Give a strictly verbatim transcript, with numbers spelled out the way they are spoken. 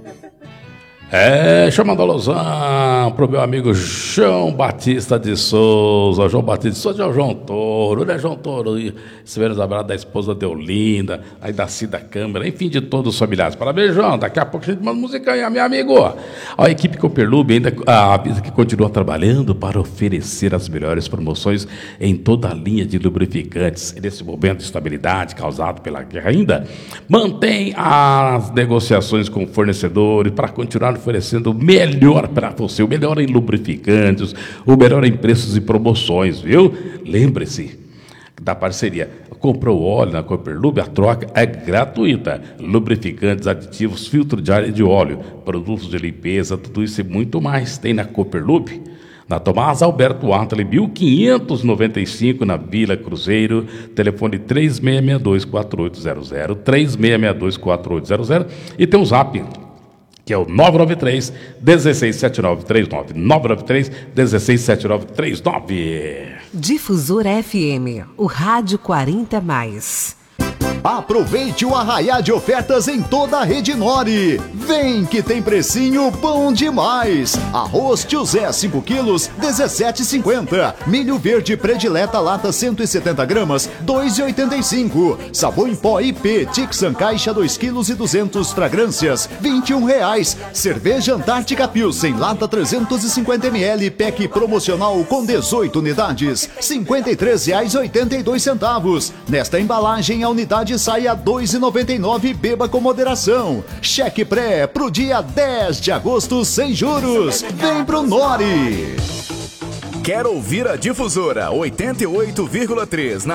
É, chamando a alusão pro meu amigo João Batista de Souza. João Batista de Souza é o João Toro, né, João Toro? E esse menos abraço da esposa Deolinda, aí da Cida Câmara, enfim, de todos os familiares. Parabéns, João. Daqui a pouco a gente manda música aí, meu amigo. A equipe Cooperlube ainda avisa que continua trabalhando para oferecer as melhores promoções em toda a linha de lubrificantes. E nesse momento de estabilidade causado pela guerra ainda, mantém as negociações com fornecedores para continuar oferecendo o melhor para você, o melhor em lubrificantes, o melhor em preços e promoções, viu? Lembre-se da parceria. Comprou óleo na Cooperlube, a troca é gratuita. Lubrificantes, aditivos, filtro de ar e de óleo, produtos de limpeza, tudo isso e muito mais tem na Cooperlube. Na Tomás Alberto Atali, mil quinhentos e noventa e cinco, na Vila Cruzeiro, telefone três seis seis dois, quatro oito zero zero, três seis seis dois, quatro oito zero zero, e tem um zap, que é o nove nove três, um seis sete nove três nove, nove nove três, um seis sete nove três nove. Difusora F M, o rádio quarenta mais. Aproveite o arraiá de ofertas em toda a Rede Nori. Vem que tem precinho bom demais. Arroz Tio Zé cinco quilos, dezessete e cinquenta. Milho verde predileta lata cento e setenta gramas, dois reais e oitenta e cinco. Sabão em pó I P Tixan caixa dois quilos e duzentos fragrâncias, vinte e um reais. Cerveja Antártica Pilsen lata trezentos e cinquenta mililitros, pack promocional com dezoito unidades, cinquenta e três reais e oitenta e dois centavos. Nesta embalagem a unidade sai a dois reais e noventa e nove centavos, beba com moderação. Cheque pré pro dia dez de agosto sem juros. Vem pro Nori. Quer ouvir a Difusora oitenta e oito vírgula três na